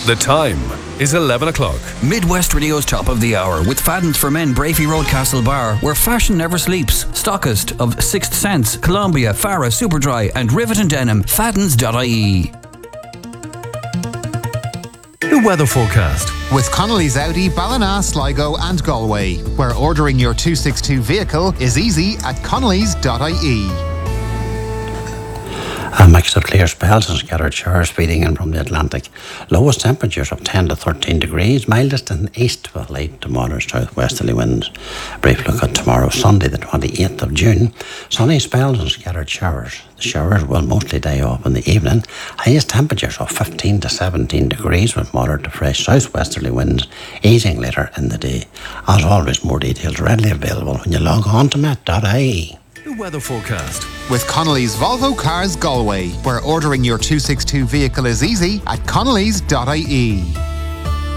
The time is 11 o'clock. Midwest Radio's top of the hour with Fadden's for Men, Brafey Road, Castle Bar, where fashion never sleeps. Stockist of Sixth Sense, Columbia, Farah, Superdry and Rivet and Denim. Faddens.ie. The weather forecast. With Connolly's Audi, Ballina, Sligo and Galway, where ordering your 262 vehicle is easy at connolly's.ie. A mix of clear spells and scattered showers feeding in from the Atlantic. Lowest temperatures of 10 to 13 degrees, mildest in the east with light to moderate southwesterly winds. Brief look at tomorrow, Sunday the 28th of June. Sunny spells and scattered showers. The showers will mostly die off in the evening. Highest temperatures of 15 to 17 degrees with moderate to fresh southwesterly winds, easing later in the day. As always, more details readily available when you log on to met.ie. The weather forecast. With Connolly's Volvo Cars Galway, where ordering your 262 vehicle is easy at connolly's.ie.